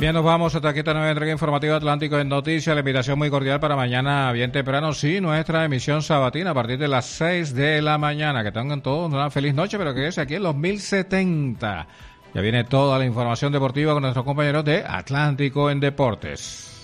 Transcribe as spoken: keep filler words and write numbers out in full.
Bien, nos vamos hasta aquí esta nueva entrega informativa Atlántico en Noticias. La invitación muy cordial para mañana bien temprano, sí, nuestra emisión sabatina a partir de las seis de la mañana. Que tengan todos una feliz noche, pero que es aquí en los mil setenta. Ya viene toda la información deportiva con nuestros compañeros de Atlántico en Deportes.